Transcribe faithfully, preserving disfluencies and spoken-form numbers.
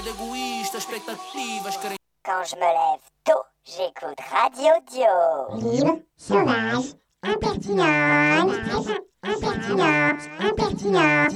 egoísta, expectativas, querem... Quand je me lève tôt, j'écoute Radio Dio. Libre, sauvage, impertinent, impertinent, impertinent.